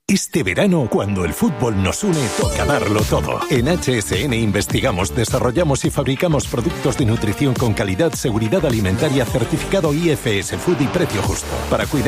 Este verano, cuando el fútbol nos une, toca darlo todo. En HSN investigamos, desarrollamos y fabricamos productos de nutrición con calidad, seguridad alimentaria, certificado IFS Food y precio justo. Para cuidar